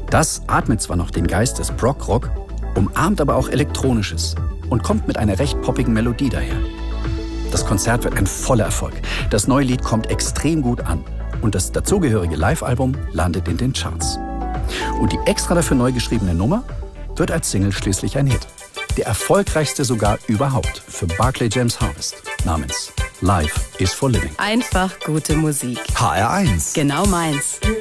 Das atmet zwar noch den Geist des Prog-Rock, umarmt aber auch Elektronisches und kommt mit einer recht poppigen Melodie daher. Das Konzert wird ein voller Erfolg. Das neue Lied kommt extrem gut an und das dazugehörige Live-Album landet in den Charts. Und die extra dafür neu geschriebene Nummer wird als Single schließlich ein Hit. Der erfolgreichste sogar überhaupt für Barclay James Harvest namens Life is for Living. Einfach gute Musik. HR1. Genau meins.